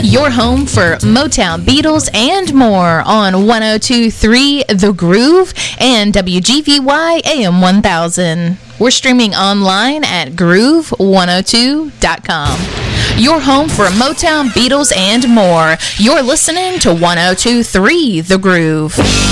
Your home for Motown, Beatles, and more on 102.3 The Groove and WGVY AM 1000. We're streaming online at groove102.com. Your home for Motown, Beatles, and more. You're listening to 102.3 The Groove.